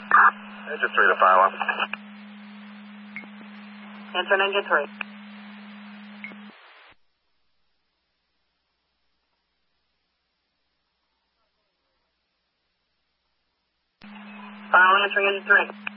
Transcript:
Engine 3 to fire one. Answer engine 3. Fire one, answering engine 3.